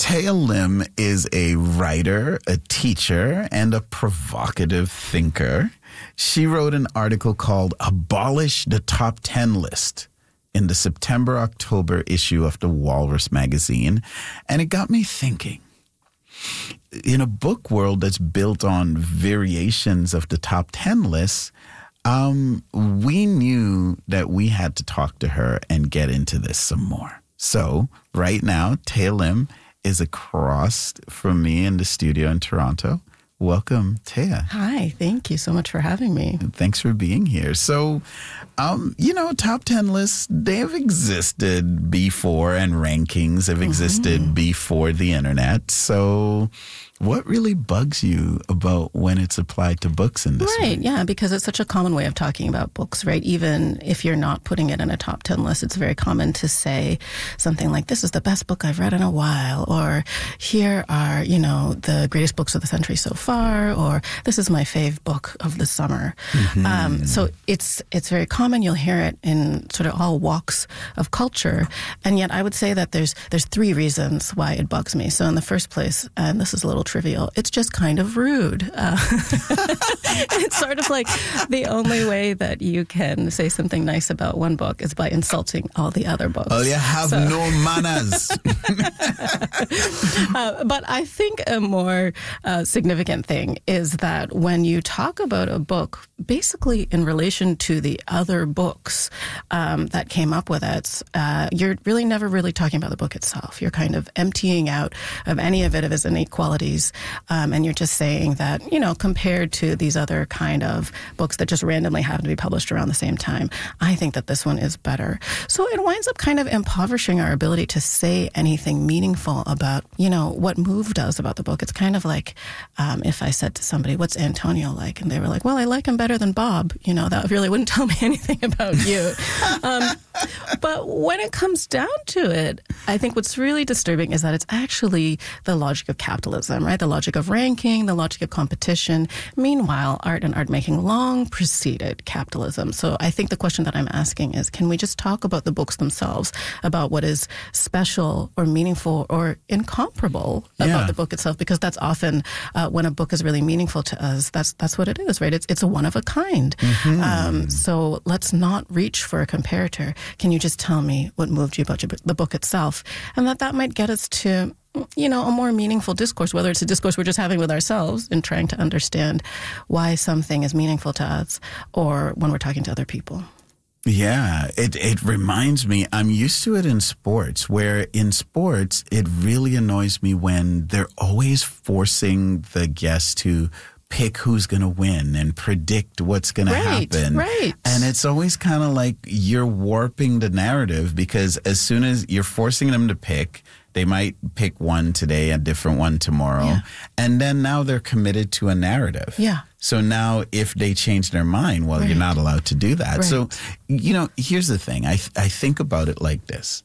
Taya Lim is a writer, a teacher, and a provocative thinker. She wrote an article called Abolish the Top 10 List in the September-October issue of the Walrus magazine. And it got me thinking. In a book world that's built on variations of the top 10 lists, we knew that we had to talk to her and get into this some more. So right now, Taya Lim is across from me in the studio in Toronto. Welcome, Taya. Hi, thank you so much for having me. Thanks for being here. So, top 10 lists, they've existed before, and rankings have existed before the internet. So what really bugs you about when it's applied to books in this way? Right, yeah, because it's such a common way of talking about books, right? Even if you're not putting it in a top 10 list, it's very common to say something like, this is the best book I've read in a while, or here are, the greatest books of the century so far, or this is my fave book of the summer. So it's very common. You'll hear it in sort of all walks of culture. And yet I would say that there's three reasons why it bugs me. So in the first place, and this is a little trivial, it's just kind of rude. It's sort of like the only way that you can say something nice about one book is by insulting all the other books. Oh, you have no manners. But I think a more significant thing is that when you talk about a book, basically in relation to the other books that came up with it, you're really never really talking about the book itself. You're kind of emptying out of any of its inequalities, and you're just saying that, compared to these other kind of books that just randomly happen to be published around the same time, I think that this one is better. So it winds up kind of impoverishing our ability to say anything meaningful about, what moved us about the book. It's kind of like if I said to somebody, what's Antonio like? And they were like, well, I like him better than Bob. That really wouldn't tell me anything about you. But when it comes down to it, I think what's really disturbing is that it's actually the logic of capitalism, right? The logic of ranking, the logic of competition. Meanwhile, art and art making long preceded capitalism. So I think the question that I'm asking is, can we just talk about the books themselves, about what is special or meaningful or incomparable about the book itself? Because that's often when a book is really meaningful to us, that's what it is, right? It's a one of a kind. So let's not reach for a comparator. Can you just tell me what moved you about the book itself? And that might get us to a more meaningful discourse, whether it's a discourse we're just having with ourselves and trying to understand why something is meaningful to us, or when we're talking to other people. Yeah, it reminds me, I'm used to it in sports, where in sports, it really annoys me when they're always forcing the guests to pick who's going to win and predict what's going to happen. Right. And it's always kind of like you're warping the narrative, because as soon as you're forcing them to pick, they might pick one today, a different one tomorrow. Yeah. And then now they're committed to a narrative. Yeah. So now if they change their mind, well, you're not allowed to do that. Right. So, here's the thing. I think about it like this.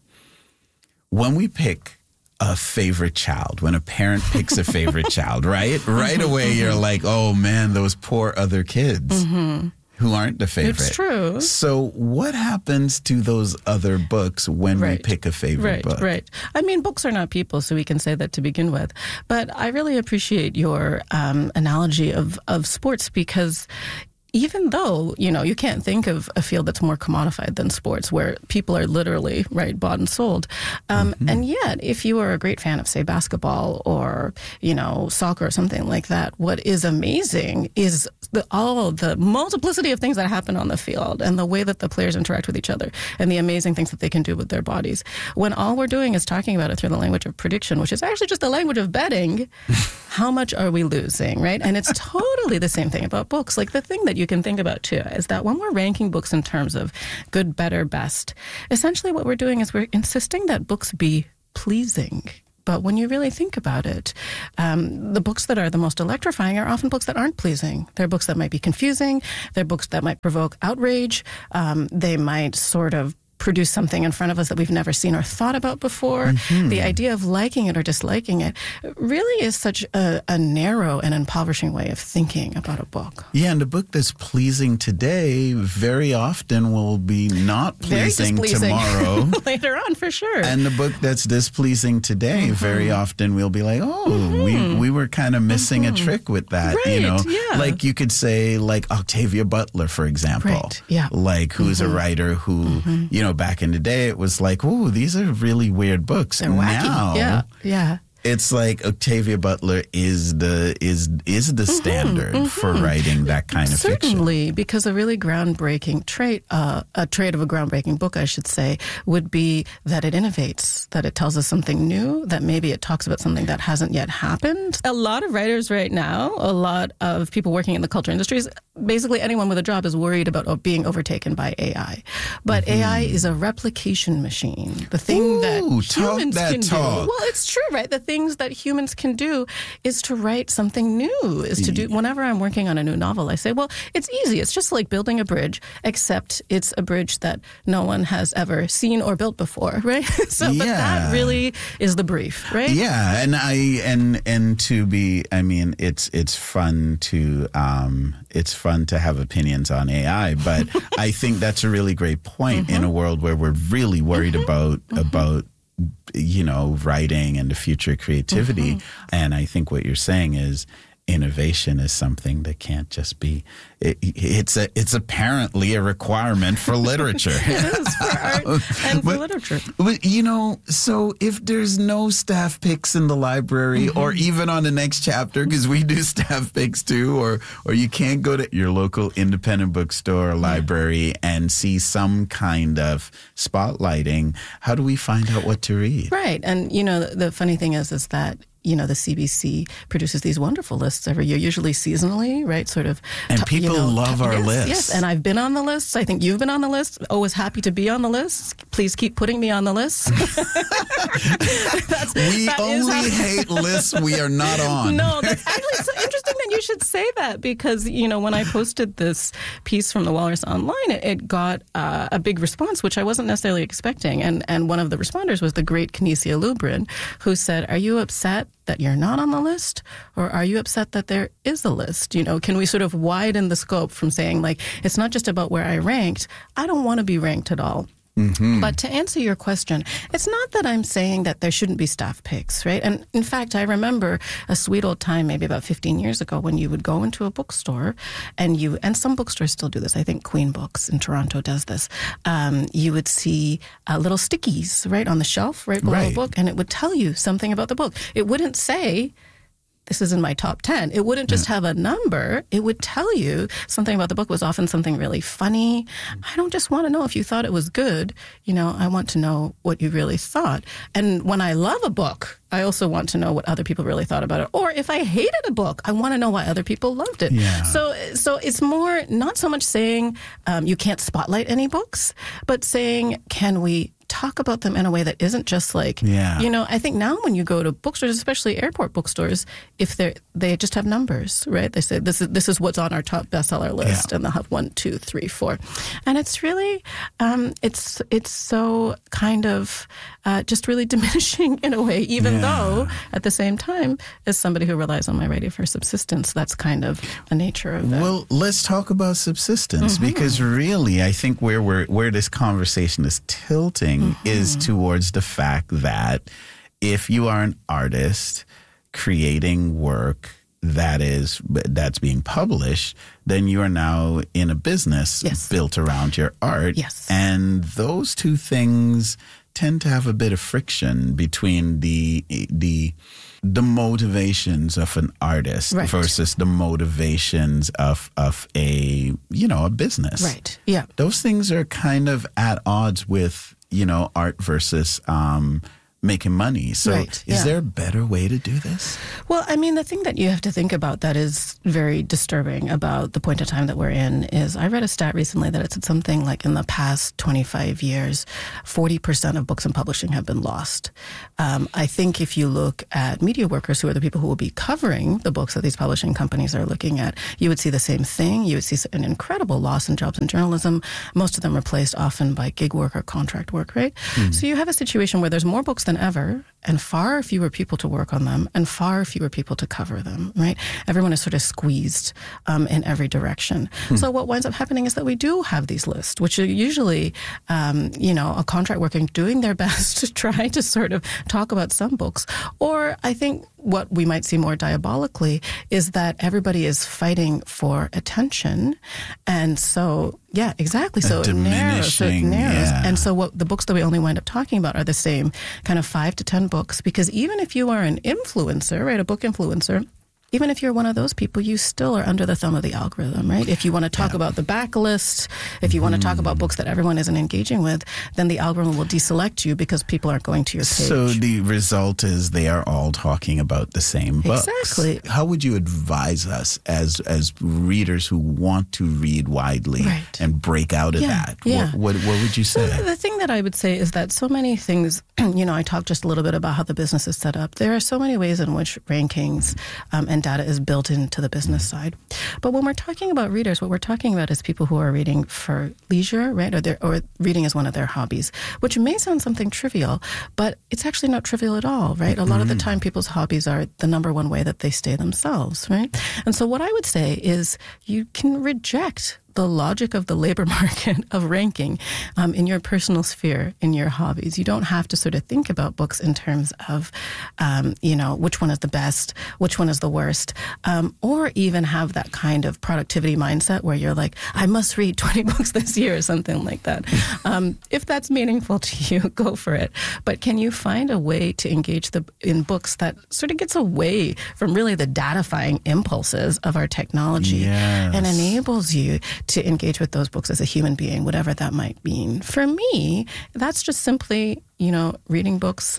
When we pick a favorite child, when a parent picks a favorite child, right away you're like, oh man, those poor other kids who aren't the favorite. It's true. So what happens to those other books when we pick a favorite book? Right. I mean, books are not people, so we can say that to begin with. But I really appreciate your analogy of sports, because even though, you can't think of a field that's more commodified than sports, where people are literally, bought and sold. And yet, if you are a great fan of, say, basketball or, soccer or something like that, what is amazing is all the multiplicity of things that happen on the field and the way that the players interact with each other and the amazing things that they can do with their bodies. When all we're doing is talking about it through the language of prediction, which is actually just the language of betting, how much are we losing, right? And it's totally the same thing about books. Like, the thing that you can think about, too, is that when we're ranking books in terms of good, better, best, essentially what we're doing is we're insisting that books be pleasing. But when you really think about it, the books that are the most electrifying are often books that aren't pleasing. They're books that might be confusing. They're books that might provoke outrage. They might sort of produce something in front of us that we've never seen or thought about before. The idea of liking it or disliking it really is such a narrow and impoverishing way of thinking about a book. Yeah, and a book that's pleasing today very often will be not pleasing tomorrow. Later on, for sure. And the book that's displeasing today, very often we'll be like, we were kind of missing a trick with that. Right, you know, yeah. like you could say, like Octavia Butler, for example, Right, yeah. like who's a writer who, you know, back in the day it was like, oh, these are really weird books. They're wacky. Now, Yeah. it's like Octavia Butler is the standard for writing that kind of fiction. Certainly, because a really groundbreaking trait, a trait of a groundbreaking book, I should say, would be that it innovates, that it tells us something new, that maybe it talks about something that hasn't yet happened. A lot of writers right now, a lot of people working in the culture industries, basically anyone with a job is worried about being overtaken by AI. But AI is a replication machine. The thing that humans can do. Well, it's true, right? The things that humans can do is to write something new, is to do. Whenever I'm working on a new novel, I say, well, it's easy. It's just like building a bridge, except it's a bridge that no one has ever seen or built before, right? But that really is the brief, right? Yeah, and to be, I mean, it's fun to have opinions on AI, but I think that's a really great point in a world where we're really worried about you know, writing and the future of creativity. And I think what you're saying is innovation is something that can't just be, it's apparently a requirement for literature. It is for art and for literature. But, you know, so if there's no staff picks in the library or even on the next chapter, because we do staff picks too, or you can't go to your local independent bookstore or library and see some kind of spotlighting, how do we find out what to read? Right. And, you know, the funny thing is that, you know, the CBC produces these wonderful lists every year, usually seasonally, right? Sort of. And people love our lists. Yes, and I've been on the lists. I think you've been on the list. Always happy to be on the list. Please keep putting me on the list. We only hate lists we are not on. No, that's actually so interesting that you should say that, because, you know, when I posted this piece from the Walrus online, it got a big response, which I wasn't necessarily expecting. And one of the responders was the great Kinesia Lubrin, who said, "Are you upset that you're not on the list, or are you upset that there is a list? You know, can we sort of widen the scope from saying, like, it's not just about where I ranked. I don't want to be ranked at all." But to answer your question, it's not that I'm saying that there shouldn't be staff picks, right? And in fact, I remember a sweet old time, maybe about 15 years ago, when you would go into a bookstore and some bookstores still do this. I think Queen Books in Toronto does this. You would see little stickies right on the shelf, right below a book, and it would tell you something about the book. It wouldn't say, this is in my top 10. It wouldn't just have a number. It would tell you something about the book. Was often something really funny. I don't just want to know if you thought it was good. You know, I want to know what you really thought. And when I love a book, I also want to know what other people really thought about it. Or if I hated a book, I want to know why other people loved it. Yeah. So it's more not so much saying you can't spotlight any books, but saying, can we talk about them in a way that isn't just like, you know, I think now when you go to bookstores, especially airport bookstores, if they just have numbers, right? They say this is what's on our top bestseller list, and they'll have 1, 2, 3, 4, and it's really it's so kind of just really diminishing in a way, even though at the same time, as somebody who relies on my radio for subsistence, that's kind of the nature of it. Well, let's talk about subsistence, because really, I think where this conversation is tilting is towards the fact that if you are an artist creating work that's being published, then you are now in a business built around your art. Yes. And those two things tend to have a bit of friction between the motivations of an artist versus the motivations of a business. Right. Yeah. Those things are kind of at odds with, art versus making money. So is there a better way to do this? Well, I mean, the thing that you have to think about that is very disturbing about the point of time that we're in is I read a stat recently that it said something like in the past 25 years, 40% of books and publishing have been lost. I think if you look at media workers, who are the people who will be covering the books that these publishing companies are looking at, you would see the same thing. You would see an incredible loss in jobs in journalism, most of them replaced often by gig work or contract work, right? So you have a situation where there's more books than ever and far fewer people to work on them and far fewer people to cover them, right? Everyone is sort of squeezed in every direction. So what winds up happening is that we do have these lists, which are usually, a contract worker doing their best to try to sort of talk about some books. Or I think what we might see more diabolically is that everybody is fighting for attention. And so, yeah, exactly. So it narrows. Yeah. And so what the books that we only wind up talking about are the same kind of 5 to 10 books, because even if you are an influencer, right, a book influencer, even if you're one of those people, you still are under the thumb of the algorithm, right? If you want to talk about the backlist, if you want to talk about books that everyone isn't engaging with, then the algorithm will deselect you because people aren't going to your page. So the result is they are all talking about the same books. Exactly. How would you advise us as readers who want to read widely and break out of that? Yeah. What would you say? Well, the thing that I would say is that so many things, I talked just a little bit about how the business is set up. There are so many ways in which rankings and data is built into the business side. But when we're talking about readers, what we're talking about is people who are reading for leisure, right? Or reading as one of their hobbies, which may sound something trivial, but it's actually not trivial at all, right? A lot of the time people's hobbies are the number one way that they stay themselves, right? And so what I would say is you can reject the logic of the labor market of ranking in your personal sphere, in your hobbies. You don't have to sort of think about books in terms of, which one is the best, which one is the worst, or even have that kind of productivity mindset where you're like, I must read 20 books this year or something like that. If that's meaningful to you, go for it. But can you find a way to engage in books that sort of gets away from really the datafying impulses of our technology and enables you to engage with those books as a human being, whatever that might mean. For me, that's just simply, reading books.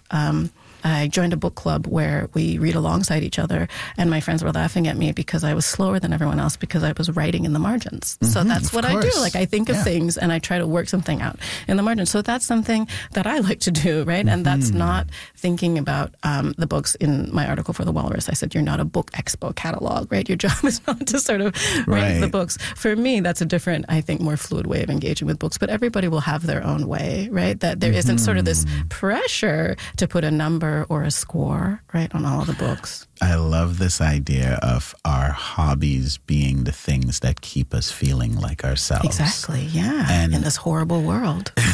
I joined a book club where we read alongside each other, and my friends were laughing at me because I was slower than everyone else because I was writing in the margins. So that's what I do. Like, I think of things and I try to work something out in the margins. So that's something that I like to do, right? And that's not thinking about the books. In my article for The Walrus, I said, you're not a book expo catalog, right? Your job is not to sort of rank the books. For me, that's a different, I think, more fluid way of engaging with books. But everybody will have their own way, right? That there isn't sort of this pressure to put a number or a score, right, on all of the books. I love this idea of our hobbies being the things that keep us feeling like ourselves. Exactly, yeah. And in this horrible world. And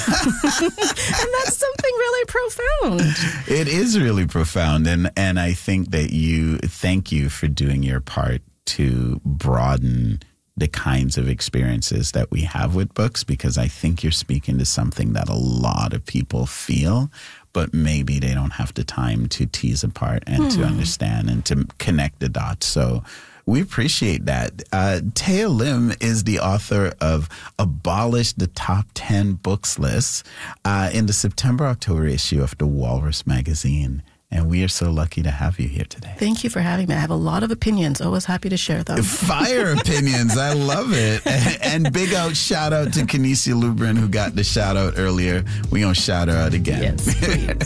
that's something really profound. It is really profound. And I think that thank you for doing your part to broaden the kinds of experiences that we have with books, because I think you're speaking to something that a lot of people feel, but maybe they don't have the time to tease apart and to understand and to connect the dots. So we appreciate that. Taya Lim is the author of Abolish the Top 10 Books List in the September-October issue of The Walrus magazine. And we are so lucky to have you here today. Thank you for having me. I have a lot of opinions. Always happy to share them. Fire opinions. I love it. And big shout out to Kenesia Lubrin, who got the shout out earlier. We're going to shout her out again. Yes, please.